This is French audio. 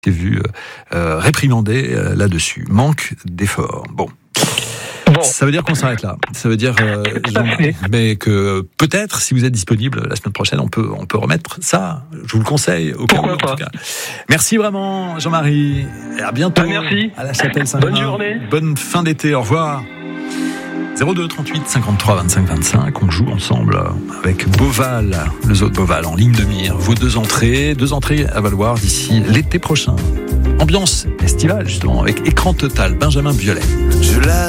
vu réprimandé là-dessus. Manque d'efforts. Bon. Ça veut dire qu'on s'arrête là. Ça veut dire, mais que peut-être, si vous êtes disponible la semaine prochaine, on peut remettre ça. Je vous le conseille. Au cas où, en tout cas. Merci vraiment, Jean-Marie. Et à bientôt. Merci. À la Chapelle Saint-Germain. Bonne journée. Bonne fin d'été. Au revoir. 02 38 53 25 25. On joue ensemble avec Beauval, le zoo de Beauval en ligne de mire. Vos deux entrées à valoir d'ici l'été prochain. Ambiance estivale justement avec Écran Total, Benjamin Biolay.